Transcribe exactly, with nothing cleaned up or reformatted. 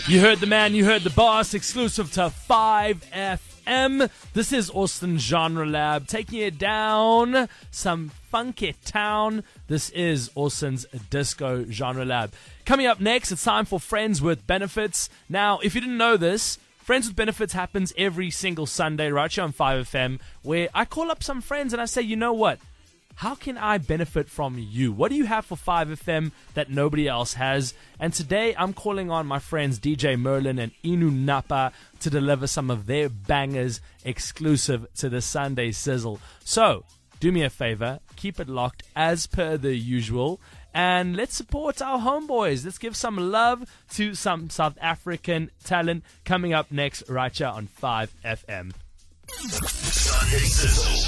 You heard the man, you heard the boss, exclusive to five F M. This is Austin Genre Lab, taking it down some funky town. This is Austin's Disco Genre Lab. Coming up next, it's time for Friends with Benefits. Now, if you didn't know this, Friends with Benefits happens every single Sunday right here on five F M, where I call up some friends and I say, you know what? How can I benefit from you? What do you have for five F M that nobody else has? And today I'm calling on my friends D J Merlin and Inu Napa to deliver some of their bangers exclusive to the Sunday Sizzle. So, do me a favor, keep it locked as per the usual, and let's support our homeboys. Let's give some love to some South African talent coming up next right here on five F M. Sunday Sizzle.